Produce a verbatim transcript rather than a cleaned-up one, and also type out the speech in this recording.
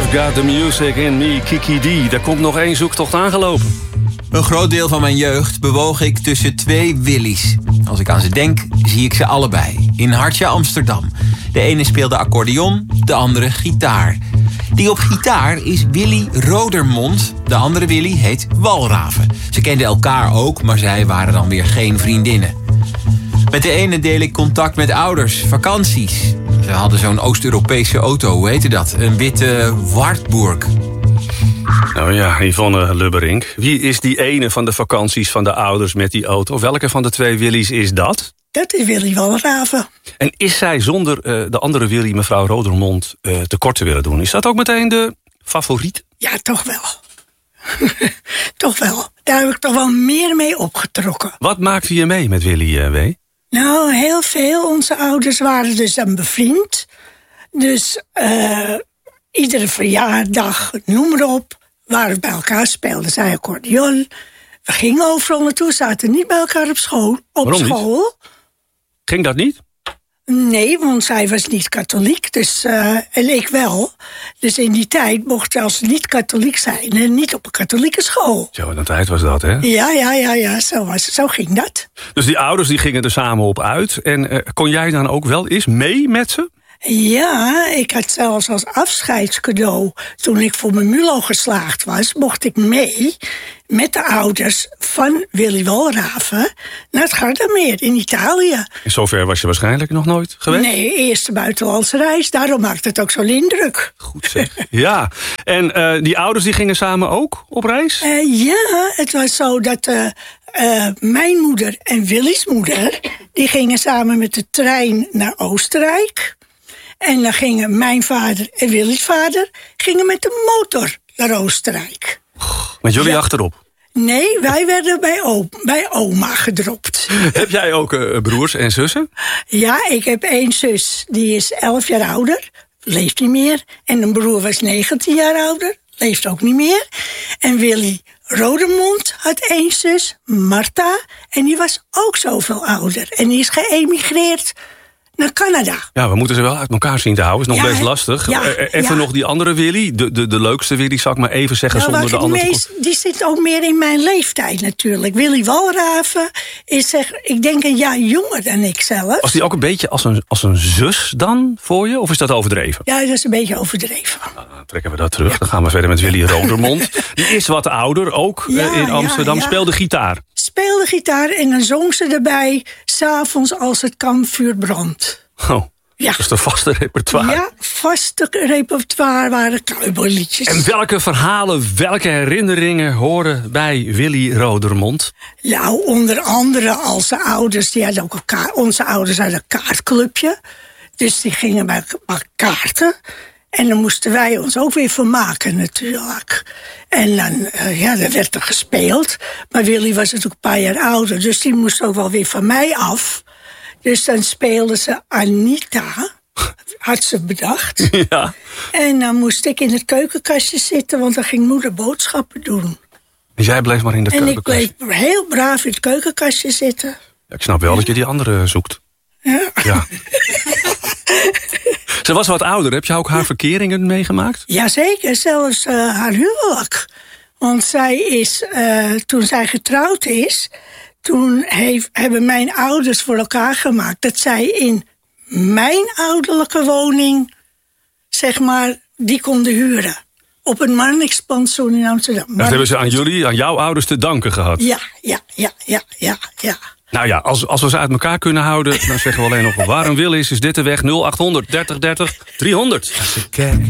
I've got the music in me, Kiki D. Daar komt nog één zoektocht aangelopen. Een groot deel van mijn jeugd bewoog ik tussen twee Willy's. Als ik aan ze denk, zie ik ze allebei. In Hartje Amsterdam. De ene speelde accordeon, de andere gitaar. Die op gitaar is Willy Rodermond. De andere Willy heet Walraven. Ze kenden elkaar ook, maar zij waren dan weer geen vriendinnen. Met de ene deel ik contact met ouders, vakanties. Ze hadden zo'n Oost-Europese auto, hoe heette dat? Een witte Wartburg. Nou ja, Yvonne Lubberink. Wie is die ene van de vakanties van de ouders met die auto? Welke van de twee Willy's is dat? Dat is Willy Walraven. En is zij zonder uh, de andere Willy, mevrouw Rodermond, uh, tekort te willen doen? Is dat ook meteen de favoriet? Ja, toch wel. Toch wel. Daar heb ik toch wel meer mee opgetrokken. Wat maakte je mee met Willy, uh, W? Nou, heel veel. Onze ouders waren dus dan bevriend. Dus uh, iedere verjaardag, noem maar op, waren we bij elkaar, speelden zij accordeon. We gingen overal naartoe, zaten niet bij elkaar op school. Op Waarom school. Niet? Ging dat niet? Nee, want zij was niet katholiek, dus, uh, en ik wel. Dus in die tijd mocht je als niet katholiek zijn en niet op een katholieke school. Zo, in de tijd was dat, hè? Ja, ja, ja, ja, zo, was, zo ging dat. Dus die ouders die gingen er samen op uit. En uh, kon jij dan ook wel eens mee met ze? Ja, ik had zelfs als afscheidscadeau, toen ik voor mijn MULO geslaagd was, mocht ik mee met de ouders van Willy Walraven naar het Gardameer in Italië. In zover was je waarschijnlijk nog nooit geweest? Nee, eerste buitenlandse reis. Daarom maakt het ook zo'n indruk. Goed zeg. Ja, en uh, die ouders die gingen samen ook op reis? Uh, ja, het was zo dat uh, uh, mijn moeder en Willy's moeder, die gingen samen met de trein naar Oostenrijk. En dan gingen mijn vader en Willy's vader gingen met de motor naar Oostenrijk. Met jullie ja. achterop? Nee, wij werden bij, o- bij oma gedropt. Heb jij ook uh, broers en zussen? Ja, ik heb één zus, die is elf jaar ouder, leeft niet meer. En een broer was negentien jaar ouder, leeft ook niet meer. En Willy Rodermond had één zus, Marta, en die was ook zoveel ouder. En die is geëmigreerd naar Canada. Ja, we moeten ze wel uit elkaar zien te houden. Is nog Ja, best lastig. ja, Even ja. nog die andere Willy. De, de, de leukste Willy, zal ik maar even zeggen, Nou, zonder de andere meest, te... die zit ook meer in mijn leeftijd natuurlijk. Willy Walraven is zeg, ik denk een jaar jonger dan ik zelf. Was die ook een beetje als een, als een zus dan voor je? Of is dat overdreven? Ja, dat is een beetje overdreven. Nou, dan trekken we dat terug. Ja. Dan gaan we verder met Willy Rodermond. Die is wat ouder, ook Ja, in Amsterdam. ja, ja. Speelde gitaar. Speelde gitaar en dan zong ze erbij 's avonds als het kampvuur brandt. Oh. Ja. Dat is de vaste repertoire. Ja, vaste repertoire waren cowboyliedjes. En welke verhalen, welke herinneringen horen bij Willy Rodermond? Nou, onder andere onze ouders, die hadden ook een kaart, onze ouders hadden een kaartclubje. Dus die gingen bij kaarten. En dan moesten wij ons ook weer vermaken natuurlijk. En dan, uh, ja, dan werd er gespeeld. Maar Willy was natuurlijk een paar jaar ouder, dus die moest ook wel weer van mij af. Dus dan speelden ze Anita, had ze bedacht. Ja. En dan moest ik in het keukenkastje zitten, want dan ging moeder boodschappen doen. En jij bleef maar in de en keukenkast. ik bleef heel braaf in het keukenkastje zitten. Ja, ik snap wel dat je die andere zoekt. Ja. Ja. Ze was wat ouder. Heb je ook haar verkeringen meegemaakt? Jazeker, zelfs uh, haar huwelijk. Want zij is, uh, toen zij getrouwd is, toen heeft, hebben mijn ouders voor elkaar gemaakt dat zij in mijn ouderlijke woning, zeg maar, die konden huren. Op een Marnixpensioen in Amsterdam. Dat hebben ze aan jullie, aan jouw ouders te danken gehad. Ja, ja, ja, ja, ja, ja. Nou ja, als, als we ze uit elkaar kunnen houden, dan zeggen we alleen nog, waar een wil is, is dit de weg nul acht honderd dertig dertig driehonderd.